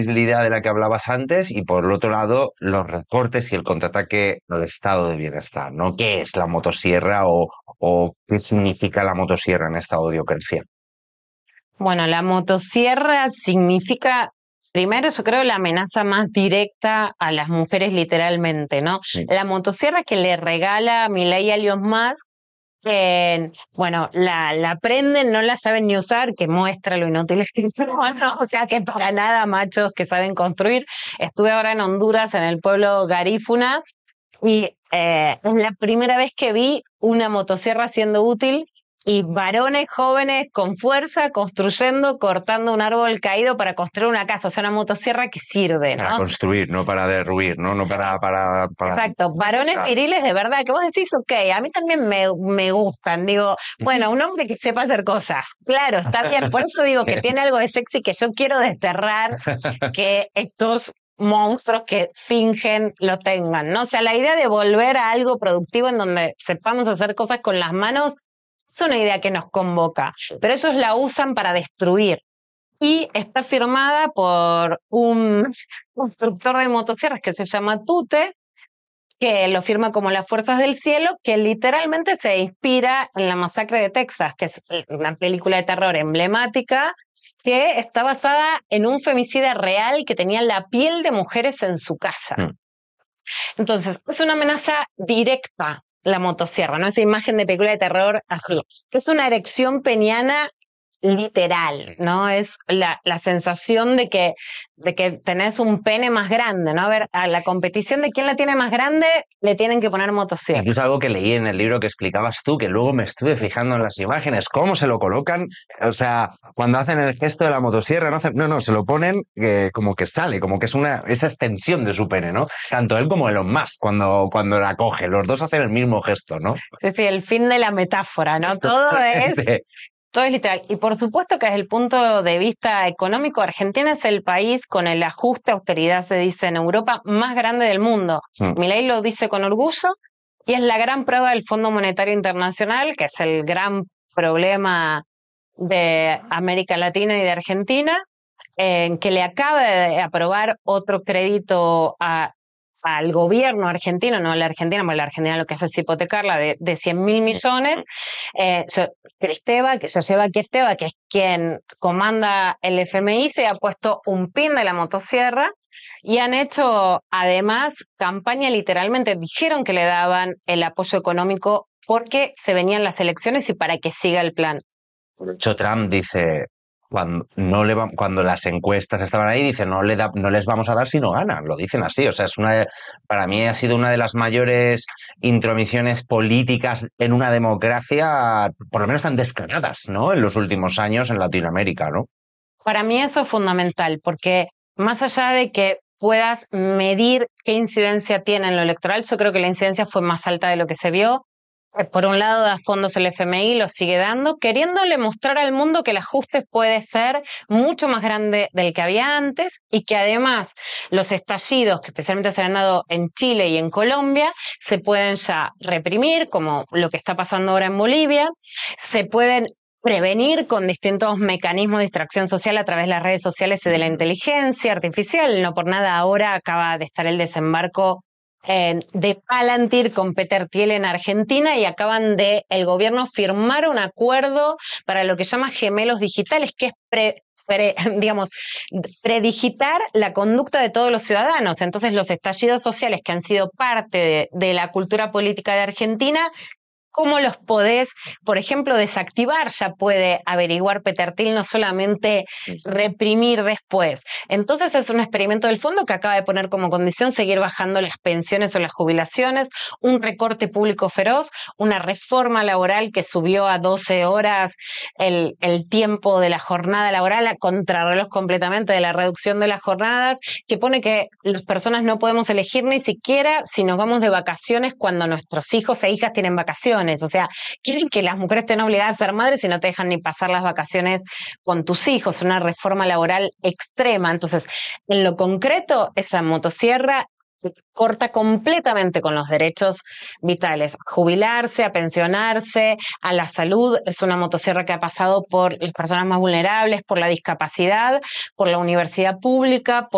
visibilidad de la que hablabas antes y por el otro lado los recortes y el contraataque al estado de bienestar, ¿no? ¿Qué es la motosierra o qué significa la motosierra en esta audiocrecia? Bueno, la motosierra significa, primero yo creo, la amenaza más directa a las mujeres literalmente, ¿no? Sí. La motosierra que le regala Milei a Elon Musk, bueno, la prenden, no la saben ni usar, que muestra lo inútiles que son, ¿no? O sea, que para nada machos que saben construir. Estuve ahora en Honduras, en el pueblo Garífuna, y es la primera vez que vi una motosierra siendo útil y varones jóvenes con fuerza construyendo, cortando un árbol caído para construir una casa. O sea, una motosierra que sirve, ¿no? Para construir, no para derruir, ¿no? No Sí. para... Exacto, varones Claro. viriles de verdad, que vos decís, ok, a mí también me gustan. Digo, bueno, un hombre que sepa hacer cosas. Claro, está bien. Por eso digo que tiene algo de sexy que yo quiero desterrar que estos monstruos que fingen lo tengan, ¿no? O sea, la idea de volver a algo productivo en donde sepamos hacer cosas con las manos es una idea que nos convoca, pero ellos la usan para destruir. Y está firmada por un constructor de motosierras que se llama Tute, que lo firma como las Fuerzas del Cielo, que literalmente se inspira en la masacre de Texas, que es una película de terror emblemática, que está basada en un femicida real que tenía la piel de mujeres en su casa. Entonces, es una amenaza directa la motosierra, ¿no? Esa imagen de película de terror así. Es una erección peniana literal, ¿no? Es la sensación de que tenés un pene más grande, ¿no? A ver, a la competición de quién la tiene más grande, le tienen que poner motosierra. Incluso algo que leí en el libro que explicabas tú, que luego me estuve fijando en las imágenes, cómo se lo colocan, o sea, cuando hacen el gesto de la motosierra, no, se lo ponen como que sale, como que es esa extensión de su pene, ¿no? Tanto él como Elon Musk, cuando la coge, los dos hacen el mismo gesto, ¿no? Es decir, el fin de la metáfora, ¿no? Todo es literal. Y por supuesto que desde el punto de vista económico, Argentina es el país con el ajuste austeridad, se dice en Europa, más grande del mundo. Milei lo dice con orgullo y es la gran prueba del Fondo Monetario Internacional, que es el gran problema de América Latina y de Argentina, que le acaba de aprobar otro crédito al gobierno argentino, no a la Argentina, porque la Argentina lo que hace es hipotecarla de 100.000 millones. Cristeva, que se lleva aquí Esteba, que es quien comanda el FMI, se ha puesto un pin de la motosierra y han hecho además campaña literalmente, dijeron que le daban el apoyo económico porque se venían las elecciones y para que siga el plan. De hecho, Trump dice, cuando las encuestas estaban ahí, dice, no les vamos a dar si no ganan, lo dicen así, o sea, para mí ha sido una de las mayores intromisiones políticas en una democracia, por lo menos tan descaradas, ¿no? En los últimos años en Latinoamérica, ¿no? Para mí eso es fundamental, porque más allá de que puedas medir qué incidencia tiene en lo electoral, yo creo que la incidencia fue más alta de lo que se vio. Por un lado da fondos el FMI, lo sigue dando, queriéndole mostrar al mundo que el ajuste puede ser mucho más grande del que había antes y que además los estallidos que especialmente se han dado en Chile y en Colombia se pueden ya reprimir, como lo que está pasando ahora en Bolivia, se pueden prevenir con distintos mecanismos de distracción social a través de las redes sociales y de la inteligencia artificial. No por nada ahora acaba de estar el desembarco de Palantir con Peter Thiel en Argentina y acaban de el gobierno firmar un acuerdo para lo que llama gemelos digitales, que es digamos, predigitar la conducta de todos los ciudadanos. Entonces los estallidos sociales que han sido parte de la cultura política de Argentina, ¿cómo los podés, por ejemplo, desactivar? Ya puede averiguar Peter Thiel, no solamente reprimir después. Entonces es un experimento del fondo que acaba de poner como condición seguir bajando las pensiones o las jubilaciones, un recorte público feroz, una reforma laboral que subió a 12 horas el tiempo de la jornada laboral, a contrarreloj completamente de la reducción de las jornadas, que pone que las personas no podemos elegir ni siquiera si nos vamos de vacaciones cuando nuestros hijos e hijas tienen vacaciones. O sea, quieren que las mujeres estén obligadas a ser madres y no te dejan ni pasar las vacaciones con tus hijos, una reforma laboral extrema. Entonces, en lo concreto, esa motosierra corta completamente con los derechos vitales, jubilarse, a pensionarse, a la salud. Es una motosierra que ha pasado por las personas más vulnerables, por la discapacidad, por la universidad pública,